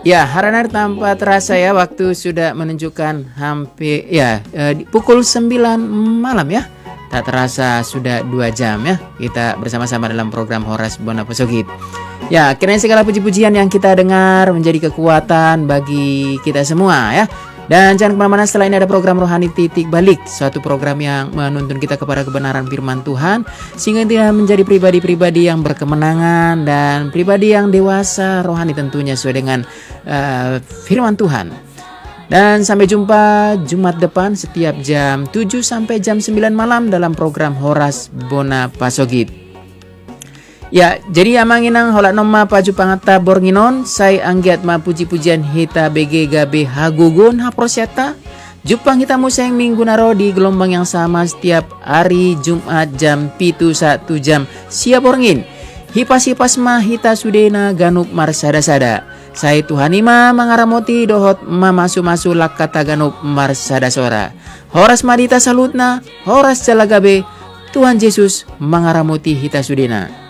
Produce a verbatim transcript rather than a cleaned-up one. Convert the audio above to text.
Ya, Haranar tanpa terasa ya waktu sudah menunjukkan hampir ya eh, di pukul sembilan malam ya. Tak terasa sudah dua jam ya kita bersama-sama dalam program Horas Bona Pesogit. Ya, kiranya segala puji-pujian yang kita dengar menjadi kekuatan bagi kita semua ya. Dan jangan kemana-mana, setelah ini ada program Rohani Titik Balik, suatu program yang menuntun kita kepada kebenaran firman Tuhan, sehingga kita menjadi pribadi-pribadi yang berkemenangan dan pribadi yang dewasa rohani tentunya sesuai dengan uh, firman Tuhan. Dan sampai jumpa Jumat depan setiap jam tujuh sampai jam sembilan malam dalam program Horas Bona Pasogit. Ya, jadi amanginang holat noma paju pangata bornginon, saya anggiat ma puji-pujian hita B G gabe hagugun haprosyata. Jupang kita museng minggu naro di gelombang yang sama setiap hari Jumat jam pitu satu jam siap borngin. Hipas-hipas ma hita sudena ganup marsada-sada. Saya Tuhan ima mangaramoti dohot ma masu-masu lakata ganup marsada sora. Horas madita salutna, horas jalagabe, Tuhan Yesus mangaramoti hita sudena.